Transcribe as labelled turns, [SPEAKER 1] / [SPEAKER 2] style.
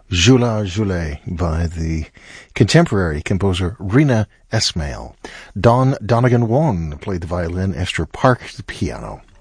[SPEAKER 1] Jula Jule by the contemporary composer Rina Esmail. Don Donegan Won played the violin, Esther Park the piano.